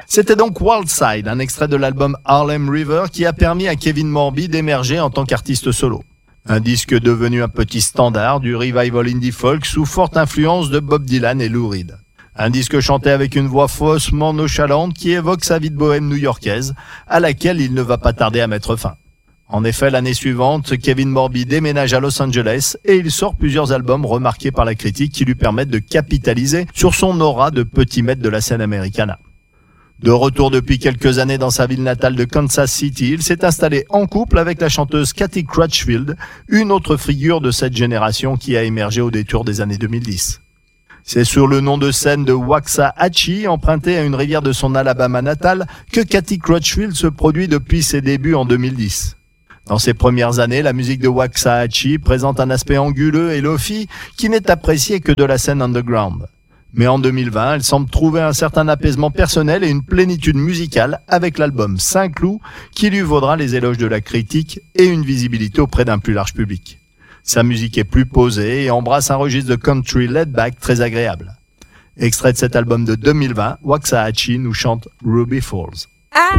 C'était donc Wildside, un extrait de l'album Harlem River qui a permis à Kevin Morby d'émerger en tant qu'artiste solo. Un disque devenu un petit standard du revival indie folk sous forte influence de Bob Dylan et Lou Reed. Un disque chanté avec une voix faussement nonchalante qui évoque sa vie de bohème new-yorkaise, à laquelle il ne va pas tarder à mettre fin. En effet, l'année suivante, Kevin Morby déménage à Los Angeles et il sort plusieurs albums remarqués par la critique qui lui permettent de capitaliser sur son aura de petit maître de la scène americana. De retour depuis quelques années dans sa ville natale de Kansas City, il s'est installé en couple avec la chanteuse Kathy Crutchfield, une autre figure de cette génération qui a émergé au détour des années 2010. C'est sur le nom de scène de Waxahachie, emprunté à une rivière de son Alabama natal, que Kathy Crutchfield se produit depuis ses débuts en 2010. Dans ses premières années, la musique de Waxahachie présente un aspect anguleux et lofi qui n'est apprécié que de la scène underground. Mais en 2020, elle semble trouver un certain apaisement personnel et une plénitude musicale avec l'album Saint-Cloud qui lui vaudra les éloges de la critique et une visibilité auprès d'un plus large public. Sa musique est plus posée et embrasse un registre de country laid-back très agréable. Extrait de cet album de 2020, Waxahachie nous chante Ruby Falls.